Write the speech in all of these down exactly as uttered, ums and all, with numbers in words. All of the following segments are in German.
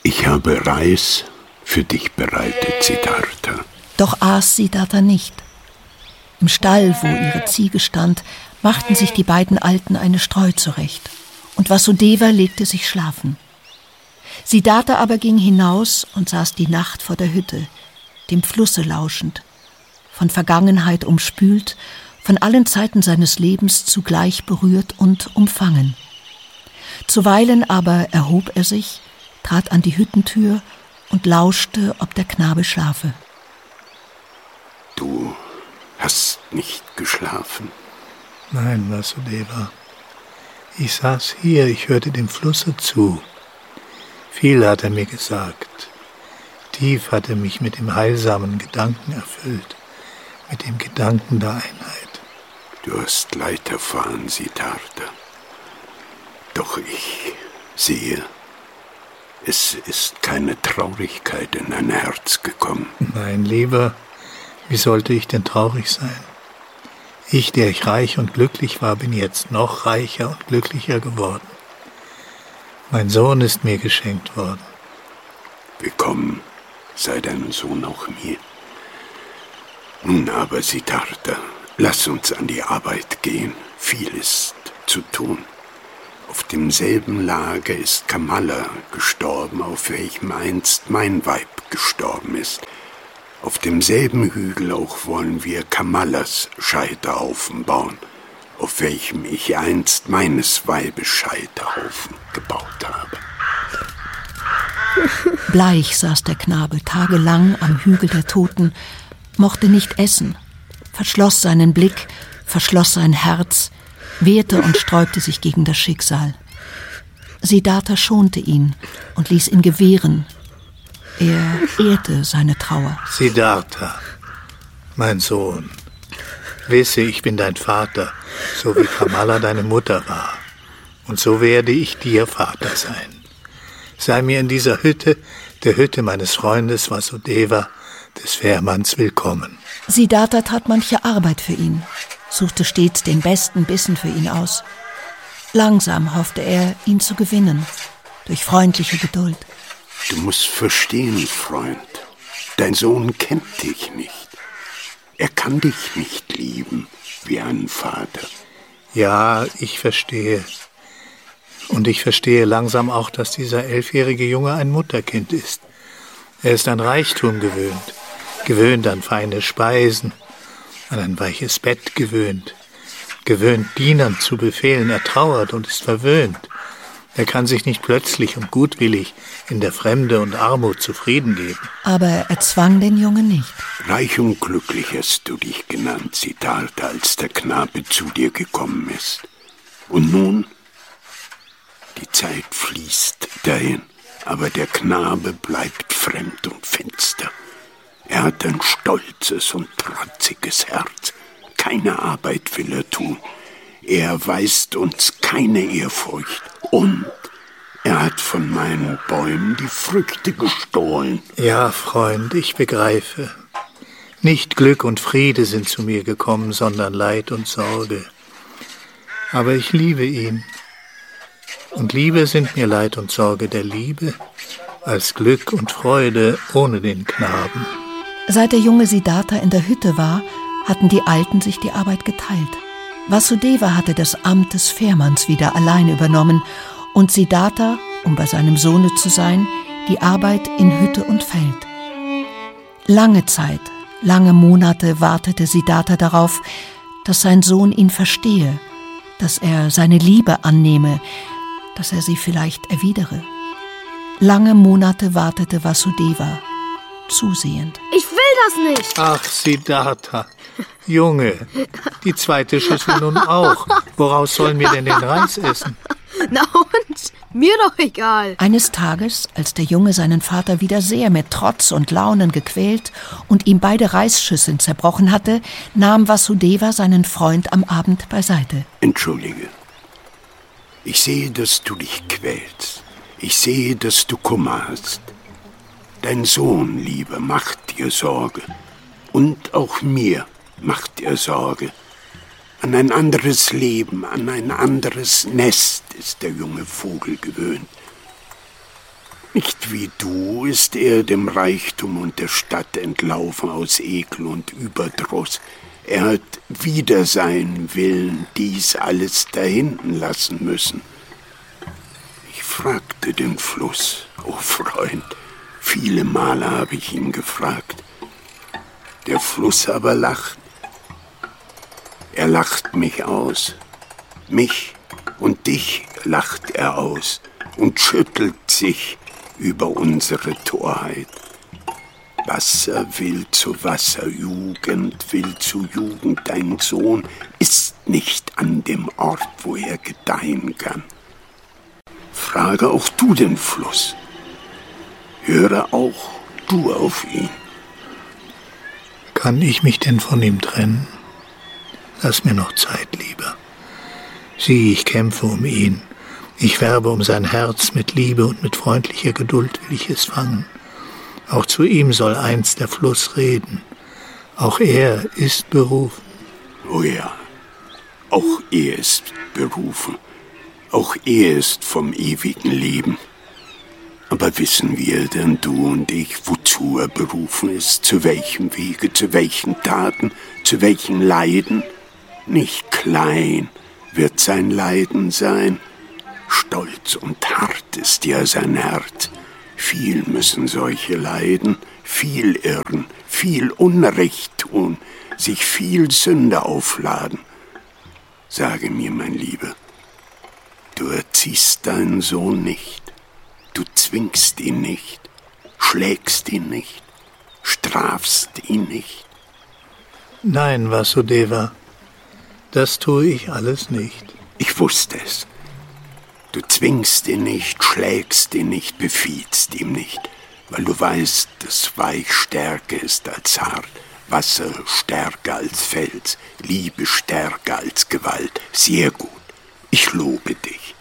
Ich habe Reis für dich bereitet, Siddhartha. Doch aß Siddhartha nicht. Im Stall, wo ihre Ziege stand, machten sich die beiden Alten eine Streu zurecht. Und Vasudeva legte sich schlafen. Siddhartha aber ging hinaus und saß die Nacht vor der Hütte, dem Flusse lauschend, von Vergangenheit umspült, von allen Zeiten seines Lebens zugleich berührt und umfangen. Zuweilen aber erhob er sich, trat an die Hüttentür und lauschte, ob der Knabe schlafe. Du hast nicht geschlafen? Nein, Vasudeva. Ich saß hier, ich hörte dem Flusse zu. Viel hat er mir gesagt. Tief hat er mich mit dem heilsamen Gedanken erfüllt, mit dem Gedanken der Einheit. Du hast Leid erfahren, Siddhartha. Doch ich sehe, es ist keine Traurigkeit in dein Herz gekommen. Nein, lieber, wie sollte ich denn traurig sein? Ich, der ich reich und glücklich war, bin jetzt noch reicher und glücklicher geworden. Mein Sohn ist mir geschenkt worden. Willkommen sei dein Sohn auch mir. Nun aber, Siddhartha, lass uns an die Arbeit gehen. Viel ist zu tun. Auf demselben Lager ist Kamala gestorben, auf welchem einst mein Weib gestorben ist. Auf demselben Hügel auch wollen wir Kamalas Scheiterhaufen bauen, auf welchem ich einst meines Weibes Scheiterhaufen gebaut habe. Bleich saß der Knabe tagelang am Hügel der Toten, mochte nicht essen, verschloss seinen Blick, verschloss sein Herz, wehrte und sträubte sich gegen das Schicksal. Siddhartha schonte ihn und ließ ihn gewähren. Er ehrte seine Trauer. Siddhartha, mein Sohn, wisse, ich bin dein Vater, so wie Kamala deine Mutter war. Und so werde ich dir Vater sein. Sei mir in dieser Hütte, der Hütte meines Freundes Vasudeva, des Fährmanns, willkommen. Siddhartha tat manche Arbeit für ihn, suchte stets den besten Bissen für ihn aus. Langsam hoffte er, ihn zu gewinnen, durch freundliche Geduld. Du musst verstehen, Freund, dein Sohn kennt dich nicht. Er kann dich nicht lieben wie einen Vater. Ja, ich verstehe. Und ich verstehe langsam auch, dass dieser elfjährige Junge ein Mutterkind ist. Er ist an Reichtum gewöhnt, gewöhnt an feine Speisen, an ein weiches Bett gewöhnt, gewöhnt, Dienern zu befehlen. Er trauert und ist verwöhnt. Er kann sich nicht plötzlich und gutwillig in der Fremde und Armut zufrieden geben. Aber er zwang den Jungen nicht. Reich und glücklich hast du dich genannt, Siddhartha, als der Knabe zu dir gekommen ist. Und nun? Die Zeit fließt dahin, aber der Knabe bleibt fremd und finster. Er hat ein stolzes und trotziges Herz. Keine Arbeit will er tun. Er erweist uns keine Ehrfurcht. Und er hat von meinen Bäumen die Früchte gestohlen. Ja, Freund, ich begreife. Nicht Glück und Friede sind zu mir gekommen, sondern Leid und Sorge. Aber ich liebe ihn. Und Liebe sind mir Leid und Sorge der Liebe, als Glück und Freude ohne den Knaben. Seit der junge Siddhartha in der Hütte war, hatten die Alten sich die Arbeit geteilt. Vasudeva hatte das Amt des Fährmanns wieder allein übernommen und Siddhartha, um bei seinem Sohne zu sein, die Arbeit in Hütte und Feld. Lange Zeit, lange Monate wartete Siddhartha darauf, dass sein Sohn ihn verstehe, dass er seine Liebe annehme, dass er sie vielleicht erwidere. Lange Monate wartete Vasudeva, zusehend. Ich will das nicht! Ach, Siddhartha, Junge, die zweite Schüssel nun auch. Woraus sollen wir denn den Reis essen? Na und? Mir doch egal. Eines Tages, als der Junge seinen Vater wieder sehr mit Trotz und Launen gequält und ihm beide Reisschüsseln zerbrochen hatte, nahm Vasudeva seinen Freund am Abend beiseite. Entschuldige. Ich sehe, dass du dich quälst. Ich sehe, dass du Kummer hast. Dein Sohn, Liebe, macht dir Sorge. Und auch mir macht dir Sorge. An ein anderes Leben, an ein anderes Nest ist der junge Vogel gewöhnt. Nicht wie du ist er dem Reichtum und der Stadt entlaufen aus Ekel und Überdruss. Er hat wider seinen Willen dies alles dahinten lassen müssen. Ich fragte den Fluss, o Freund, viele Male habe ich ihn gefragt. Der Fluss aber lacht. Er lacht mich aus. Mich und dich lacht er aus und schüttelt sich über unsere Torheit. Wasser will zu Wasser, Jugend will zu Jugend. Dein Sohn ist nicht an dem Ort, wo er gedeihen kann. Frage auch du den Fluss. Höre auch du auf ihn. Kann ich mich denn von ihm trennen? Lass mir noch Zeit, lieber. Sieh, ich kämpfe um ihn. Ich werbe um sein Herz, mit Liebe und mit freundlicher Geduld will ich es fangen. Auch zu ihm soll einst der Fluss reden. Auch er ist berufen. Oh ja, auch er ist berufen. Auch er ist vom ewigen Leben. Aber wissen wir denn, du und ich, wozu er berufen ist? Zu welchem Wege, zu welchen Taten, zu welchen Leiden? Nicht klein wird sein Leiden sein. Stolz und hart ist ja sein Herz. Viel müssen solche leiden, viel irren, viel Unrecht tun, sich viel Sünde aufladen. Sage mir, mein Lieber, du erziehst deinen Sohn nicht, du zwingst ihn nicht, schlägst ihn nicht, strafst ihn nicht. Nein, Vasudeva, das tue ich alles nicht. Ich wusste es. Du zwingst ihn nicht, schlägst ihn nicht, befiehlst ihm nicht, weil du weißt, dass Weich stärker ist als hart, Wasser stärker als Fels, Liebe stärker als Gewalt. Sehr gut, ich lobe dich.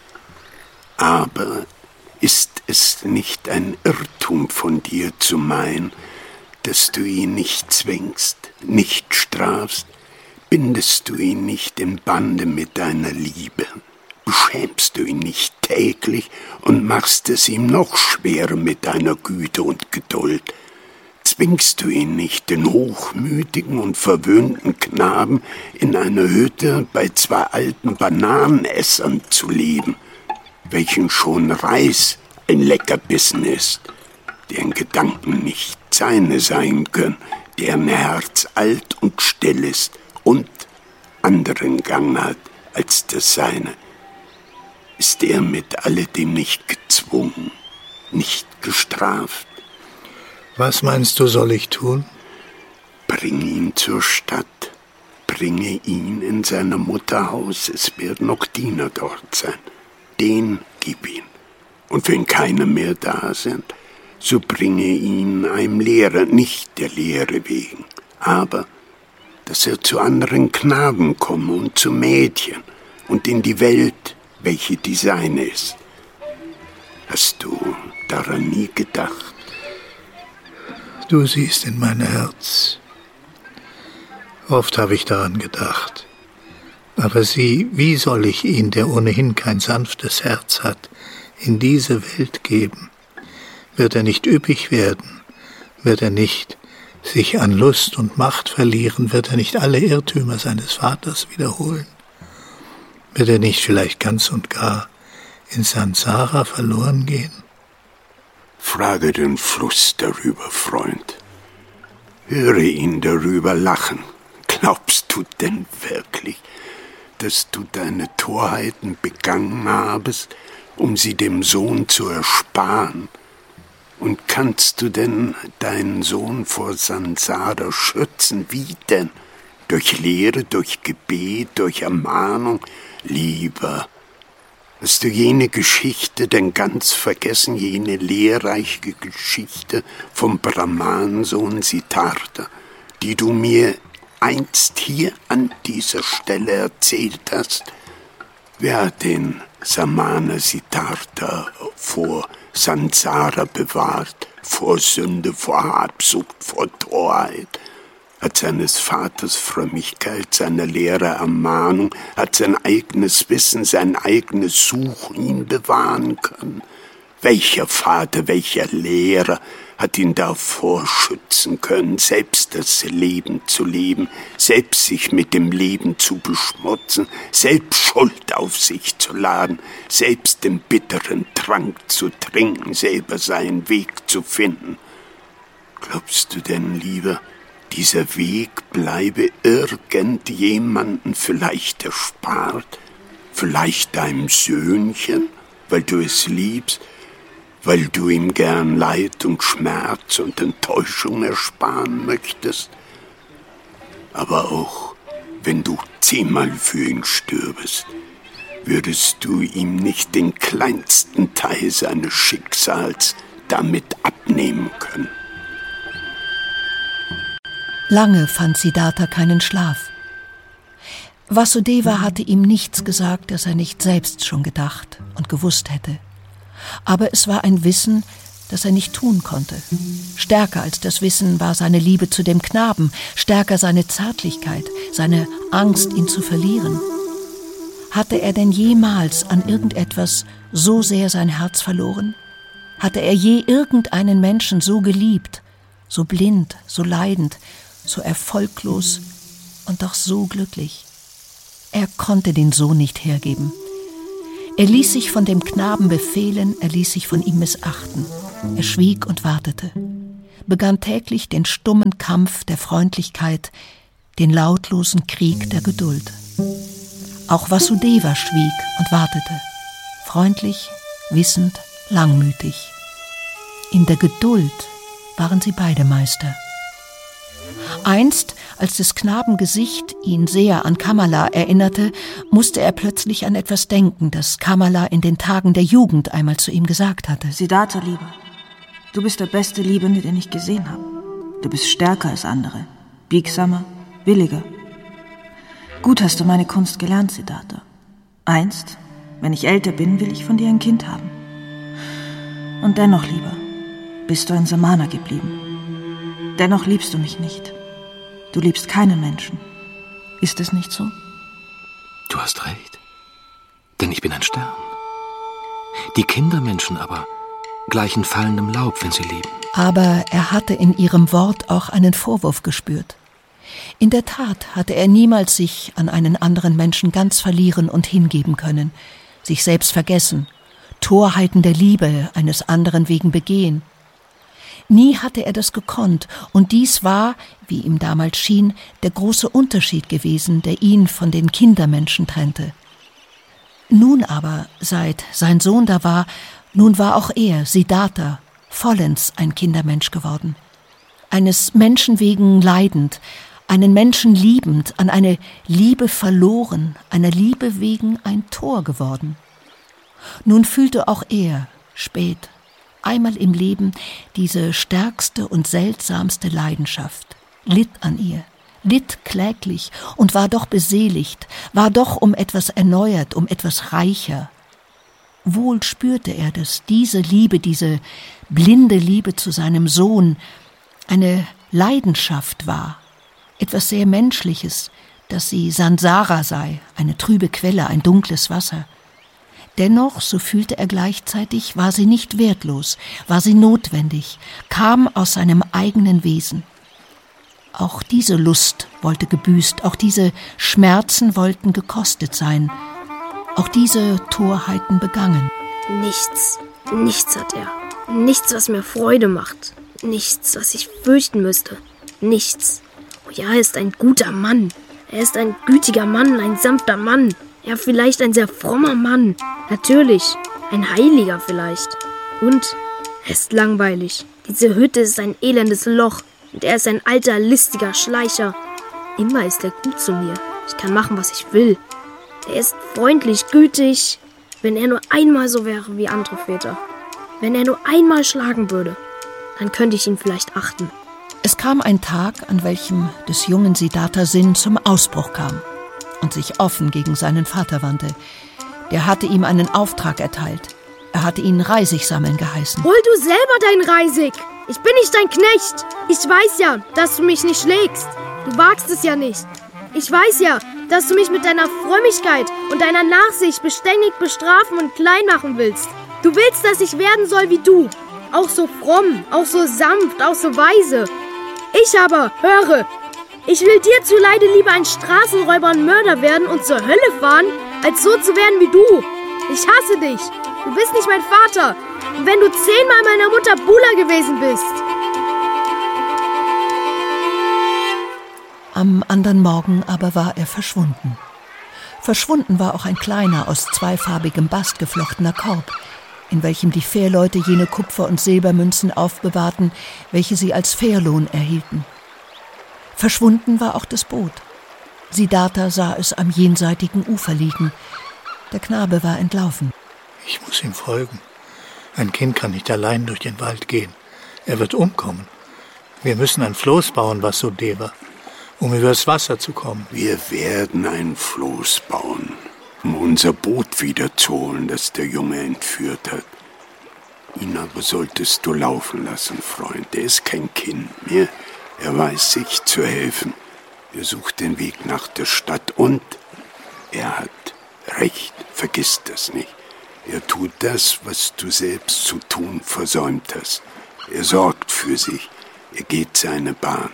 Aber ist es nicht ein Irrtum von dir zu meinen, dass du ihn nicht zwingst, nicht strafst? Bindest du ihn nicht im Bande mit deiner Liebe? Beschämst du ihn nicht täglich und machst es ihm noch schwerer mit deiner Güte und Geduld? Zwingst du ihn nicht, den hochmütigen und verwöhnten Knaben, in einer Hütte bei zwei alten Bananenessern zu leben, welchen schon Reis ein Leckerbissen ist, deren Gedanken nicht seine sein können, deren Herz alt und still ist und anderen Gang hat als das seine? Ist er mit alledem nicht gezwungen, nicht gestraft? Was meinst du, soll ich tun? Bring ihn zur Stadt, bringe ihn in seiner Mutter Haus, es werden noch Diener dort sein. Den gib ihn. Und wenn keine mehr da sind, so bringe ihn einem Lehrer, nicht der Lehre wegen, aber dass er zu anderen Knaben komme und zu Mädchen und in die Welt, welche die seine ist. Hast du daran nie gedacht? Du siehst in mein Herz. Oft habe ich daran gedacht. Aber sieh, wie soll ich ihn, der ohnehin kein sanftes Herz hat, in diese Welt geben? Wird er nicht üppig werden? Wird er nicht sich an Lust und Macht verlieren? Wird er nicht alle Irrtümer seines Vaters wiederholen? Wird er nicht vielleicht ganz und gar in Sansara verloren gehen? Frage den Fluss darüber, Freund. Höre ihn darüber lachen. Glaubst du denn wirklich, dass du deine Torheiten begangen habest, um sie dem Sohn zu ersparen? Und kannst du denn deinen Sohn vor Sansara schützen? Wie denn? Durch Lehre, durch Gebet, durch Ermahnung? Lieber, hast du jene Geschichte denn ganz vergessen, jene lehrreiche Geschichte vom Brahmansohn Siddhartha, die du mir einst hier an dieser Stelle erzählt hast? Wer hat den Samana Siddhartha vor Sansara bewahrt, vor Sünde, vor Habsucht, vor Torheit? Hat seines Vaters Frömmigkeit, seiner Lehre Ermahnung, hat sein eigenes Wissen, sein eigenes Suchen ihn bewahren können? Welcher Vater, welcher Lehrer hat ihn davor schützen können, selbst das Leben zu leben, selbst sich mit dem Leben zu beschmutzen, selbst Schuld auf sich zu laden, selbst den bitteren Trank zu trinken, selber seinen Weg zu finden? Glaubst du denn, lieber, dieser Weg bleibe irgendjemanden vielleicht erspart, vielleicht deinem Söhnchen, weil du es liebst, weil du ihm gern Leid und Schmerz und Enttäuschung ersparen möchtest? Aber auch wenn du zehnmal für ihn stürbest, würdest du ihm nicht den kleinsten Teil seines Schicksals damit abnehmen können. Lange fand Siddhartha keinen Schlaf. Vasudeva hatte ihm nichts gesagt, das er nicht selbst schon gedacht und gewusst hätte. Aber es war ein Wissen, das er nicht tun konnte. Stärker als das Wissen war seine Liebe zu dem Knaben, stärker seine Zärtlichkeit, seine Angst, ihn zu verlieren. Hatte er denn jemals an irgendetwas so sehr sein Herz verloren? Hatte er je irgendeinen Menschen so geliebt, so blind, so leidend, so erfolglos und doch so glücklich? Er konnte den Sohn nicht hergeben. Er ließ sich von dem Knaben befehlen, er ließ sich von ihm missachten. Er schwieg und wartete, begann täglich den stummen Kampf der Freundlichkeit, den lautlosen Krieg der Geduld. Auch Vasudeva schwieg und wartete, freundlich, wissend, langmütig. In der Geduld waren sie beide Meister. Einst, als des Knaben Gesicht ihn sehr an Kamala erinnerte, musste er plötzlich an etwas denken, das Kamala in den Tagen der Jugend einmal zu ihm gesagt hatte. Siddhartha, Lieber, du bist der beste Liebende, den ich gesehen habe. Du bist stärker als andere, biegsamer, williger. Gut hast du meine Kunst gelernt, Siddhartha. Einst, wenn ich älter bin, will ich von dir ein Kind haben. Und dennoch, Lieber, bist du ein Samana geblieben. Dennoch liebst du mich nicht. Du liebst keinen Menschen. Ist es nicht so? Du hast recht, denn ich bin ein Stern. Die Kindermenschen aber gleichen fallendem Laub, wenn sie lieben. Aber er hatte in ihrem Wort auch einen Vorwurf gespürt. In der Tat hatte er niemals sich an einen anderen Menschen ganz verlieren und hingeben können, sich selbst vergessen, Torheiten der Liebe eines anderen wegen begehen. Nie hatte er das gekonnt, und dies war, wie ihm damals schien, der große Unterschied gewesen, der ihn von den Kindermenschen trennte. Nun aber, seit sein Sohn da war, nun war auch er, Siddhartha, vollends ein Kindermensch geworden. Eines Menschen wegen leidend, einen Menschen liebend, an eine Liebe verloren, einer Liebe wegen ein Tor geworden. Nun fühlte auch er, spät, einmal im Leben, diese stärkste und seltsamste Leidenschaft, litt an ihr, litt kläglich und war doch beseligt, war doch um etwas erneuert, um etwas reicher. Wohl spürte er, dass diese Liebe, diese blinde Liebe zu seinem Sohn eine Leidenschaft war, etwas sehr Menschliches, dass sie Sansara sei, eine trübe Quelle, ein dunkles Wasser. Dennoch, so fühlte er gleichzeitig, war sie nicht wertlos, war sie notwendig, kam aus seinem eigenen Wesen. Auch diese Lust wollte gebüßt, auch diese Schmerzen wollten gekostet sein, auch diese Torheiten begangen. Nichts, nichts hat er. Nichts, was mir Freude macht. Nichts, was ich fürchten müsste. Nichts. Oh ja, er ist ein guter Mann. Er ist ein gütiger Mann, ein sanfter Mann. Ja, vielleicht ein sehr frommer Mann. Natürlich. Ein Heiliger vielleicht. Und er ist langweilig. Diese Hütte ist ein elendes Loch. Und er ist ein alter, listiger Schleicher. Immer ist er gut zu mir. Ich kann machen, was ich will. Er ist freundlich, gütig. Wenn er nur einmal so wäre wie andere Väter. Wenn er nur einmal schlagen würde, dann könnte ich ihn vielleicht achten. Es kam ein Tag, an welchem des jungen Siddhartha Sinn zum Ausbruch kam und sich offen gegen seinen Vater wandte. Der hatte ihm einen Auftrag erteilt. Er hatte ihn Reisig sammeln geheißen. Hol du selber dein Reisig! Ich bin nicht dein Knecht! Ich weiß ja, dass du mich nicht schlägst. Du wagst es ja nicht. Ich weiß ja, dass du mich mit deiner Frömmigkeit und deiner Nachsicht beständig bestrafen und klein machen willst. Du willst, dass ich werden soll wie du. Auch so fromm, auch so sanft, auch so weise. Ich aber, höre, ich will dir zuleide lieber ein Straßenräuber und Mörder werden und zur Hölle fahren, als so zu werden wie du. Ich hasse dich. Du bist nicht mein Vater. Und wenn du zehnmal meiner Mutter Bula gewesen bist. Am anderen Morgen aber war er verschwunden. Verschwunden war auch ein kleiner, aus zweifarbigem Bast geflochtener Korb, in welchem die Fährleute jene Kupfer- und Silbermünzen aufbewahrten, welche sie als Fährlohn erhielten. Verschwunden war auch das Boot. Siddhartha sah es am jenseitigen Ufer liegen. Der Knabe war entlaufen. Ich muss ihm folgen. Ein Kind kann nicht allein durch den Wald gehen. Er wird umkommen. Wir müssen ein Floß bauen, Vasudeva, um übers Wasser zu kommen. Wir werden ein Floß bauen, um unser Boot wiederzuholen, das der Junge entführt hat. Ihn aber solltest du laufen lassen, Freund. Er ist kein Kind mehr. Er weiß sich zu helfen. Er sucht den Weg nach der Stadt und er hat Recht. Vergiss das nicht. Er tut das, was du selbst zu tun versäumt hast. Er sorgt für sich. Er geht seine Bahn.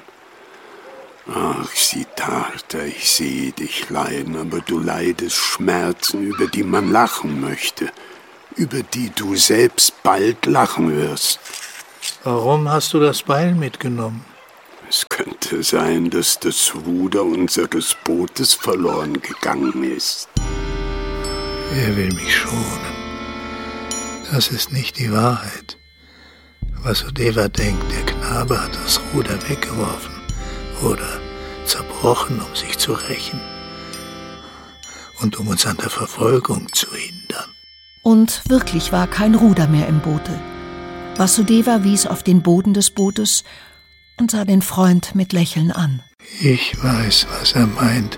Ach, Siddhartha, ich sehe dich leiden, aber du leidest Schmerzen, über die man lachen möchte, über die du selbst bald lachen wirst. Warum hast du das Beil mitgenommen? Es könnte sein, dass das Ruder unseres Bootes verloren gegangen ist. Er will mich schonen. Das ist nicht die Wahrheit. Vasudeva denkt, der Knabe hat das Ruder weggeworfen oder zerbrochen, um sich zu rächen und um uns an der Verfolgung zu hindern. Und wirklich war kein Ruder mehr im Boote. Vasudeva wies auf den Boden des Bootes und sah den Freund mit Lächeln an. Ich weiß, was er meint.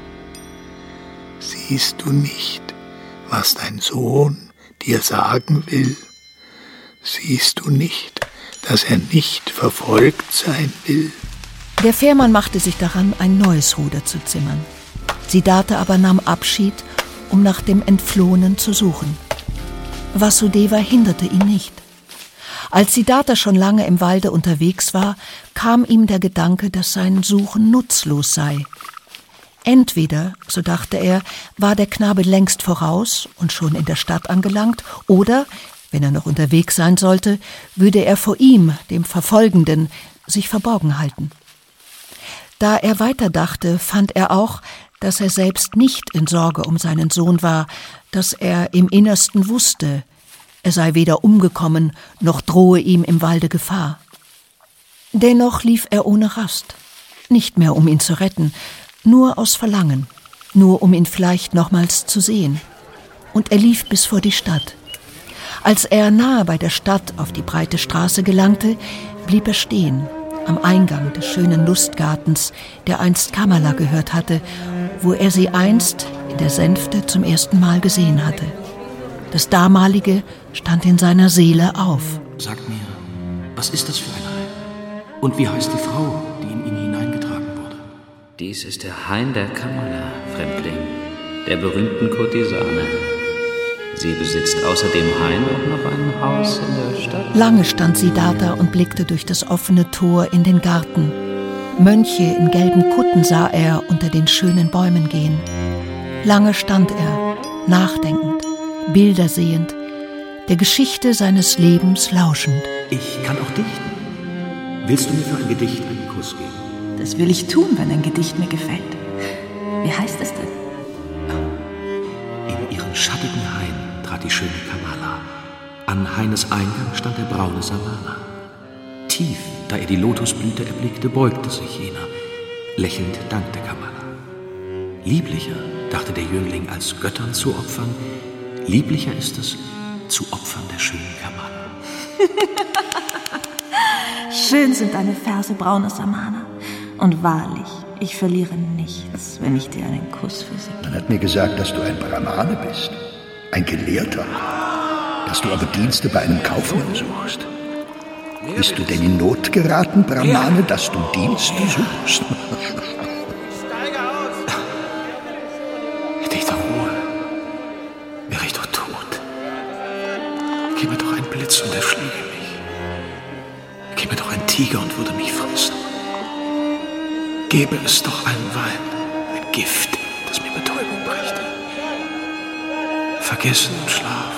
Siehst du nicht, was dein Sohn dir sagen will? Siehst du nicht, dass er nicht verfolgt sein will? Der Fährmann machte sich daran, ein neues Ruder zu zimmern. Siddhartha aber nahm Abschied, um nach dem Entflohenen zu suchen. Vasudeva hinderte ihn nicht. Als Siddhartha schon lange im Walde unterwegs war, kam ihm der Gedanke, dass sein Suchen nutzlos sei. Entweder, so dachte er, war der Knabe längst voraus und schon in der Stadt angelangt, oder, wenn er noch unterwegs sein sollte, würde er vor ihm, dem Verfolgenden, sich verborgen halten. Da er weiterdachte, fand er auch, dass er selbst nicht in Sorge um seinen Sohn war, dass er im Innersten wusste, er sei weder umgekommen, noch drohe ihm im Walde Gefahr. Dennoch lief er ohne Rast, nicht mehr um ihn zu retten, nur aus Verlangen, nur um ihn vielleicht nochmals zu sehen. Und er lief bis vor die Stadt. Als er nahe bei der Stadt auf die breite Straße gelangte, blieb er stehen, am Eingang des schönen Lustgartens, der einst Kamala gehört hatte, wo er sie einst in der Sänfte zum ersten Mal gesehen hatte. Das damalige stand in seiner Seele auf. Sagt mir, was ist das für ein Hain? Und wie heißt die Frau, die in ihn hineingetragen wurde? Dies ist der Hain der Kamala, Fremdling, der berühmten Kurtisane. Sie besitzt außer dem Hain auch noch ein Haus in der Stadt. Lange stand Siddhartha und blickte durch das offene Tor in den Garten. Mönche in gelben Kutten sah er unter den schönen Bäumen gehen. Lange stand er, nachdenkend, Bilder sehend, der Geschichte seines Lebens lauschend. Ich kann auch dichten. Willst du mir für ein Gedicht einen Kuss geben? Das will ich tun, wenn ein Gedicht mir gefällt. Wie heißt es denn? In ihren schattigen Hain trat die schöne Kamala. An Haines Eingang stand der braune Samana. Tief, da er die Lotusblüte erblickte, beugte sich jener. Lächelnd dankte Kamala. Lieblicher, dachte der Jüngling, als Göttern zu opfern, lieblicher ist es, zu opfern der schönen Kamala. Schön sind deine Verse, braune Samana. Und wahrlich, ich verliere nichts, wenn ich dir einen Kuss für sie gebe. Man hat mir gesagt, dass du ein Brahmane bist, ein Gelehrter, dass du aber Dienste bei einem Kaufmann suchst. Bist du denn in Not geraten, Brahmane, dass du Dienste suchst? Steige aus! Hätte ich doch Ruhe, wäre ich doch tot. Gib mir doch Herz und erschlüge mich. Käme doch ein Tiger und würde mich fressen. Gäbe es doch einen Wein, ein Gift, das mir Betäubung brächte. Vergessen im Schlaf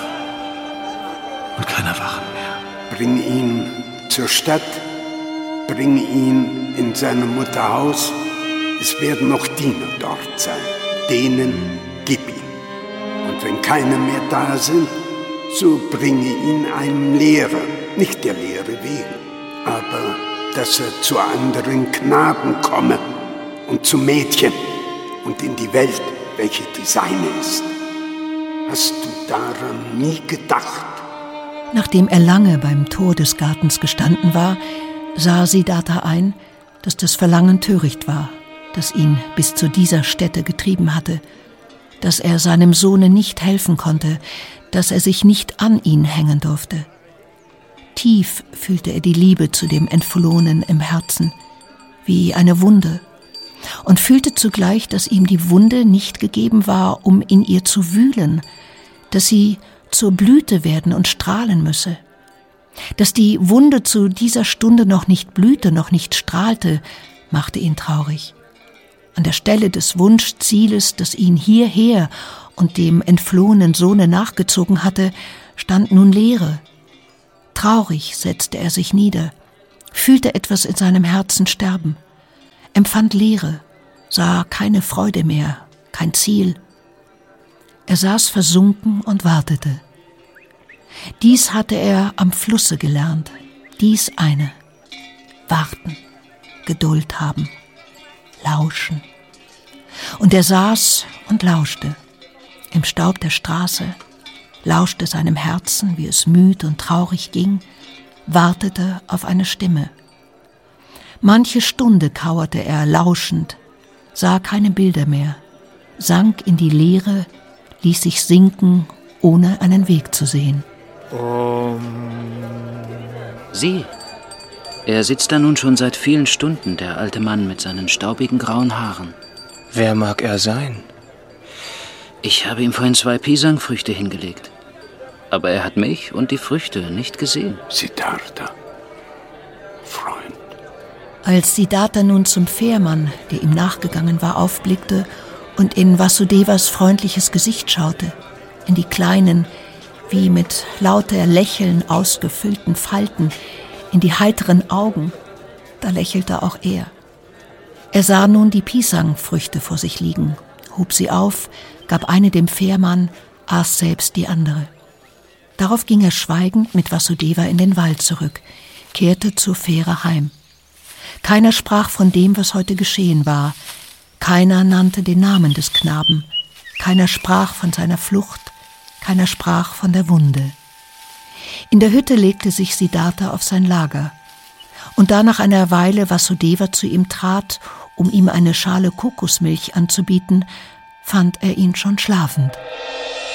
und kein Erwachen mehr. Bring ihn zur Stadt, bring ihn in seine Mutter Haus. Es werden noch Diener dort sein. Denen gib ihn. Und wenn keine mehr da sind, so bringe ihn einem Lehrer, nicht der Lehre wegen, aber dass er zu anderen Knaben komme und zu Mädchen und in die Welt, welche die seine ist. Hast du daran nie gedacht? Nachdem er lange beim Tor des Gartens gestanden war, sah Siddhartha ein, dass das Verlangen töricht war, das ihn bis zu dieser Stätte getrieben hatte, dass er seinem Sohne nicht helfen konnte, dass er sich nicht an ihn hängen durfte. Tief fühlte er die Liebe zu dem Entflohenen im Herzen, wie eine Wunde, und fühlte zugleich, dass ihm die Wunde nicht gegeben war, um in ihr zu wühlen, dass sie zur Blüte werden und strahlen müsse, dass die Wunde zu dieser Stunde noch nicht blühte, noch nicht strahlte, machte ihn traurig. An der Stelle des Wunschzieles, das ihn hierher und dem entflohenen Sohne nachgezogen hatte, stand nun Leere. Traurig setzte er sich nieder, fühlte etwas in seinem Herzen sterben, empfand Leere, sah keine Freude mehr, kein Ziel. Er saß versunken und wartete. Dies hatte er am Flusse gelernt, dies eine: warten, Geduld haben, lauschen. Und er saß und lauschte, im Staub der Straße, lauschte seinem Herzen, wie es müd und traurig ging, wartete auf eine Stimme. Manche Stunde kauerte er lauschend, sah keine Bilder mehr, sank in die Leere, ließ sich sinken, ohne einen Weg zu sehen. Um. Sieh, er sitzt da nun schon seit vielen Stunden, der alte Mann mit seinen staubigen grauen Haaren. Wer mag er sein? Ich habe ihm vorhin zwei Pisangfrüchte hingelegt. Aber er hat mich und die Früchte nicht gesehen. Siddhartha, Freund. Als Siddhartha nun zum Fährmann, der ihm nachgegangen war, aufblickte und in Vasudevas freundliches Gesicht schaute, in die kleinen, wie mit lauter Lächeln ausgefüllten Falten, in die heiteren Augen, da lächelte auch er. Er sah nun die Pisangfrüchte vor sich liegen, hob sie auf, gab eine dem Fährmann, aß selbst die andere. Darauf ging er schweigend mit Vasudeva in den Wald zurück, kehrte zur Fähre heim. Keiner sprach von dem, was heute geschehen war. Keiner nannte den Namen des Knaben. Keiner sprach von seiner Flucht. Keiner sprach von der Wunde. In der Hütte legte sich Siddhartha auf sein Lager. Und da nach einer Weile Vasudeva zu ihm trat, um ihm eine Schale Kokosmilch anzubieten, fand er ihn schon schlafend.